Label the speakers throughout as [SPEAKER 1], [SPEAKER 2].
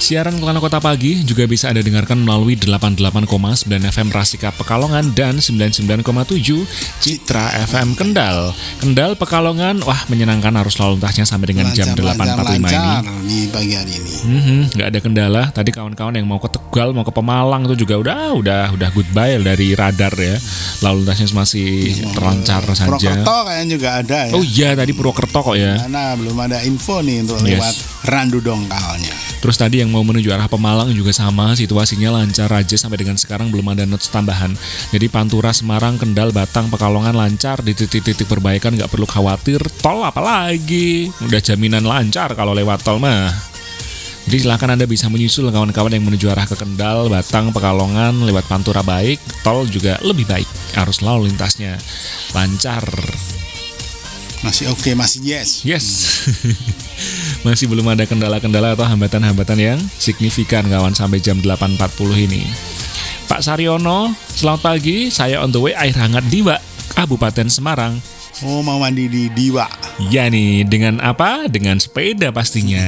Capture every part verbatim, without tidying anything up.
[SPEAKER 1] Siaran Kelana Kota Pagi juga bisa Anda dengarkan melalui delapan puluh delapan koma sembilan F M Rasika Pekalongan dan sembilan puluh sembilan koma tujuh Citra F M Kendal. Kendal Pekalongan, wah menyenangkan arus lalu lintasnya sampai dengan jam delapan empat puluh lima ini.
[SPEAKER 2] Di pagi hari ini.
[SPEAKER 1] Mm-hmm, nggak ada kendala. Tadi kawan-kawan yang mau ke Tegal, mau ke Pemalang itu juga udah udah udah goodbye dari radar ya. Lalu lintasnya masih oh, terlancar saja.
[SPEAKER 2] Purwokerto kayaknya juga ada ya.
[SPEAKER 1] Oh iya, tadi Purwokerto kok ya.
[SPEAKER 2] Karena belum ada info nih untuk
[SPEAKER 1] Yes.
[SPEAKER 2] lewat Randu Dongkalnya.
[SPEAKER 1] Terus tadi yang mau menuju arah Pemalang juga sama, situasinya lancar aja sampai dengan sekarang belum ada notes tambahan. Jadi Pantura, Semarang, Kendal, Batang, Pekalongan lancar di titik-titik perbaikan, nggak perlu khawatir. Tol apalagi, udah jaminan lancar kalau lewat tol mah. Jadi silakan Anda bisa menyusul kawan-kawan yang menuju arah ke Kendal, Batang, Pekalongan lewat Pantura baik, tol juga lebih baik. Arus lalu lintasnya lancar.
[SPEAKER 2] Masih oke, okay, masih yes.
[SPEAKER 1] Yes. Masih belum ada kendala-kendala atau hambatan-hambatan yang signifikan kawan sampai jam delapan empat puluh ini. Pak Saryono, selamat pagi. Saya on the way air hangat Diwa, Kabupaten Semarang.
[SPEAKER 2] Oh, mau mandi di Diwa.
[SPEAKER 1] Ya nih, dengan apa? Dengan sepeda pastinya.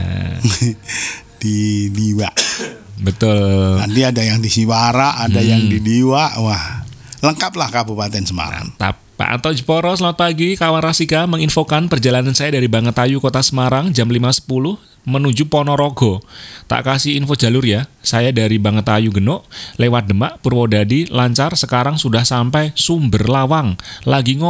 [SPEAKER 2] Di Diwa.
[SPEAKER 1] Betul.
[SPEAKER 2] Nanti ada yang di Siwara, ada
[SPEAKER 1] Hmm.
[SPEAKER 2] yang di Diwa. Wah, lengkaplah Kabupaten Semarang.
[SPEAKER 1] Mantap. Pak Anto Jeporo, selamat pagi. Kawan Rasika menginfokan perjalanan saya dari Bangetayu, Kota Semarang jam lima sepuluh menuju Ponorogo. Tak kasih info jalur ya. Saya dari Bangetayu Genuk lewat Demak, Purwodadi lancar, sekarang sudah sampai Sumber Lawang. Lagi ngomong